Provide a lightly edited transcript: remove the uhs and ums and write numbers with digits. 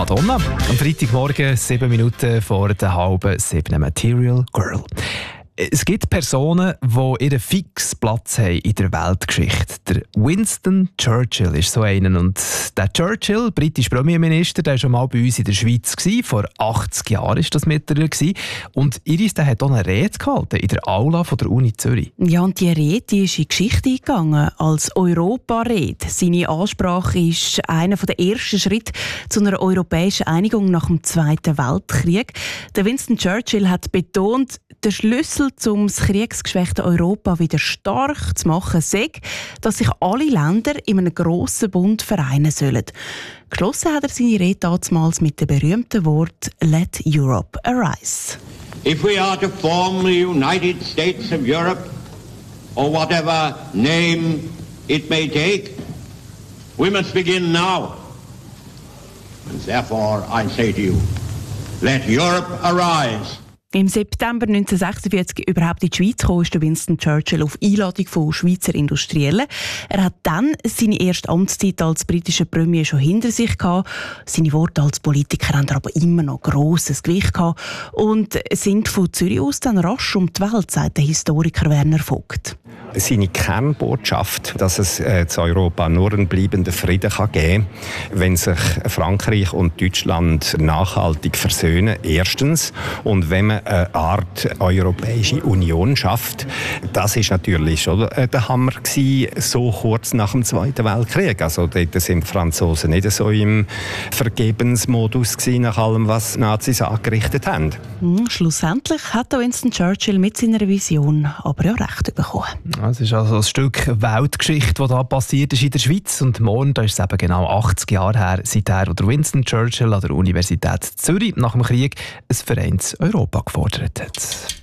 Madonna. Am Freitagmorgen, 7 Minuten vor der halben 7, Material Girl. Es gibt Personen, die ihren fixen Platz haben in der Weltgeschichte. Der Winston Churchill ist so einer. Und der Churchill, britischer Premierminister, der war schon mal bei uns in der Schweiz. Vor 80 Jahren war das mit ihr. Und Iris, der hat auch eine Rede gehalten in der Aula von der Uni Zürich. Ja, und die Rede die ist in die Geschichte eingegangen als Europa-Rede. Seine Ansprache ist einer der ersten Schritte zu einer europäischen Einigung nach dem Zweiten Weltkrieg. Der Winston Churchill hat betont, der Schlüssel, um das kriegsgeschwächte Europa wieder stark zu machen, sei, dass sich alle Länder in einem grossen Bund vereinen sollen. Geschlossen hat er seine Rede damals mit dem berühmten Wort «Let Europe arise». If we are to form the United States of Europe, or whatever name it may take, we must begin now. And therefore I say to you, let Europe arise. Im September 1946 überhaupt in die Schweiz kam, ist Winston Churchill auf Einladung von Schweizer Industriellen. Er hat dann seine erste Amtszeit als britischer Premier schon hinter sich gehabt. Seine Worte als Politiker haben aber immer noch grosses Gewicht gehabt und sind von Zürich aus dann rasch um die Welt, sagt der Historiker Werner Vogt. Seine Kernbotschaft, dass es in Europa nur einen bleibenden Frieden geben kann, wenn sich Frankreich und Deutschland nachhaltig versöhnen, erstens. Und wenn man eine Art Europäische Union schafft, das ist natürlich schon der Hammer gewesen, so kurz nach dem Zweiten Weltkrieg. Also dort sind die Franzosen nicht so im Vergebensmodus gewesen, nach allem, was die Nazis angerichtet haben. Schlussendlich hat Winston Churchill mit seiner Vision aber ja recht bekommen. Es ist also ein Stück Weltgeschichte, das da passiert ist in der Schweiz. Und morgen, da ist es eben genau 80 Jahre her, seither, wo der Winston Churchill an der Universität Zürich nach dem Krieg ein Vereins Europa gefordert hat.